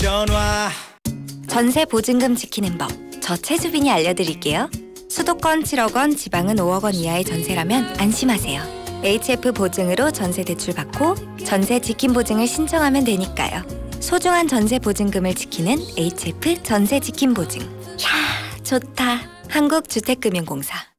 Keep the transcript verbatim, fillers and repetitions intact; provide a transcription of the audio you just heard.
전화. 전세 보증금 지키는 법, 저 최수빈이 알려드릴게요. 수도권 칠억 원, 지방은 오억 원 이하의 전세라면 안심하세요. 에이치에프 보증으로 전세 대출 받고 전세 지킴 보증을 신청하면 되니까요. 소중한 전세 보증금을 지키는 에이치에프 전세 지킴 보증. 이야, 좋다. 한국주택금융공사.